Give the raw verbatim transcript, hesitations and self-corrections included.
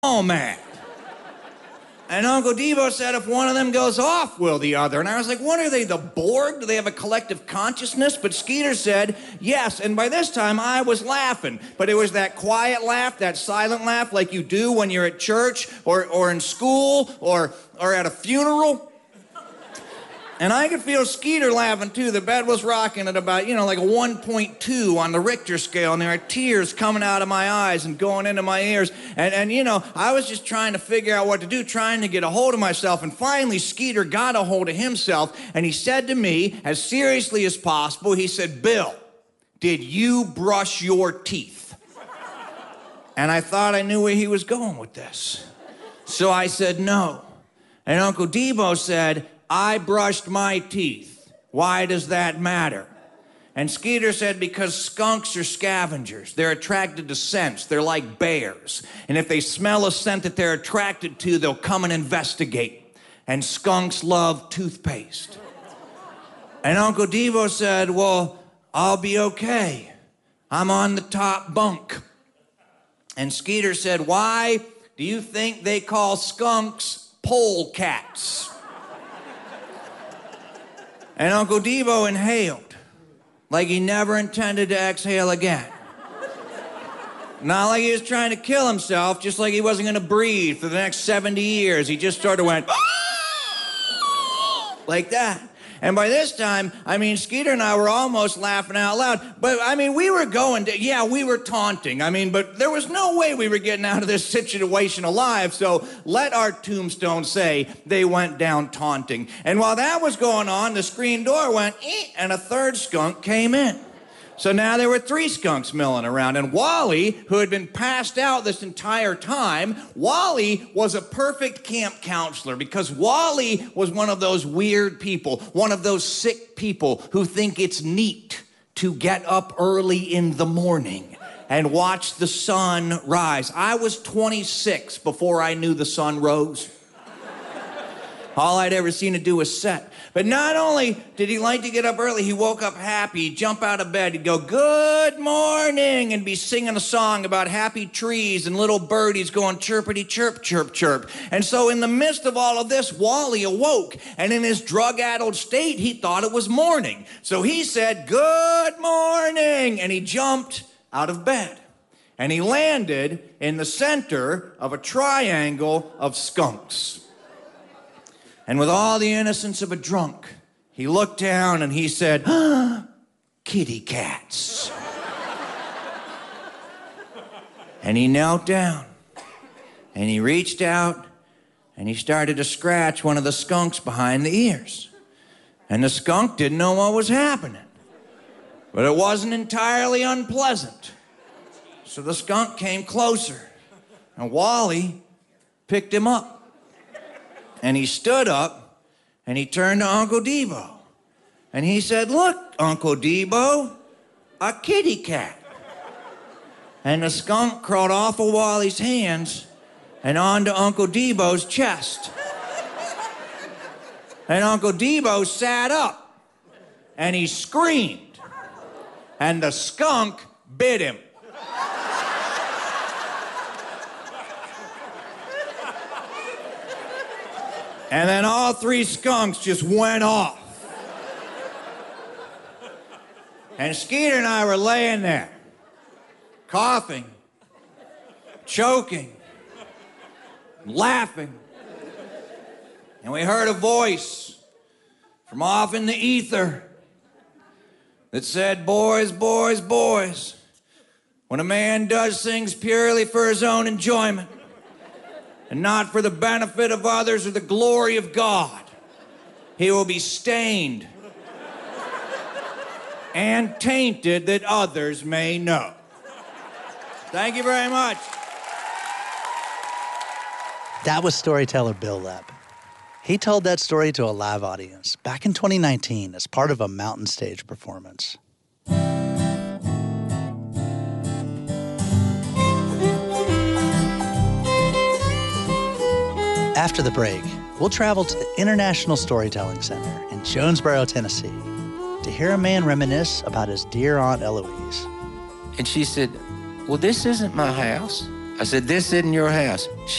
Oh, man. And Uncle Devo said if one of them goes off, will the other. And I was like, what are they, the Borg? Do they have a collective consciousness? But Skeeter said, yes. And by this time, I was laughing. But it was that quiet laugh, that silent laugh like you do when you're at church or, or in school or, or at a funeral. And I could feel Skeeter laughing, too. The bed was rocking at about, you know, like a one point two on the Richter scale, and there are tears coming out of my eyes and going into my ears. And, and, you know, I was just trying to figure out what to do, trying to get a hold of myself. And finally, Skeeter got a hold of himself, and he said to me, as seriously as possible, he said, Bill, did you brush your teeth? And I thought I knew where he was going with this. So I said, no. And Uncle Devo said, I brushed my teeth. Why does that matter? And Skeeter said, because skunks are scavengers. They're attracted to scents. They're like bears. And if they smell a scent that they're attracted to, they'll come and investigate. And skunks love toothpaste. And Uncle Devo said, well, I'll be okay. I'm on the top bunk. And Skeeter said, why do you think they call skunks polecats? And Uncle Devo inhaled like he never intended to exhale again. Not like he was trying to kill himself, just like he wasn't going to breathe for the next seventy years. He just sort of went like that. And by this time, I mean, Skeeter and I were almost laughing out loud. But, I mean, we were going to, yeah, we were taunting. I mean, but there was no way we were getting out of this situation alive. So let our tombstone say they went down taunting. And while that was going on, the screen door went, eh, and a third skunk came in. So now there were three skunks milling around, and Wally, who had been passed out this entire time, Wally was a perfect camp counselor because Wally was one of those weird people, one of those sick people who think it's neat to get up early in the morning and watch the sun rise. I was twenty-six before I knew the sun rose. All I'd ever seen it do was set. But not only did he like to get up early, he woke up happy, he'd jump out of bed, he'd go, good morning, and be singing a song about happy trees and little birdies going chirpity chirp, chirp, chirp. And so in the midst of all of this, Wally awoke, and in his drug-addled state, he thought it was morning. So he said, good morning, and he jumped out of bed. And he landed in the center of a triangle of skunks. And with all the innocence of a drunk, he looked down and he said, ah, kitty cats. And he knelt down and he reached out and he started to scratch one of the skunks behind the ears. And the skunk didn't know what was happening, but it wasn't entirely unpleasant. So the skunk came closer and Wally picked him up. And he stood up, and he turned to Uncle Devo. And he said, look, Uncle Devo, a kitty cat. And the skunk crawled off of Wally's hands and onto Uncle Devo's chest. And Uncle Devo sat up, and he screamed. And the skunk bit him. And then all three skunks just went off. And Skeeter and I were laying there, coughing, choking, laughing. And we heard a voice from off in the ether that said, boys, boys, boys, when a man does things purely for his own enjoyment, and not for the benefit of others or the glory of God, he will be stained and tainted that others may know. Thank you very much. That was storyteller Bill Lepp. He told that story to a live audience back in twenty nineteen as part of a Mountain Stage performance. After the break, we'll travel to the International Storytelling Center in Jonesboro, Tennessee, to hear a man reminisce about his dear Aunt Eloise. And she said, well, this isn't my house. I said, this isn't your house. She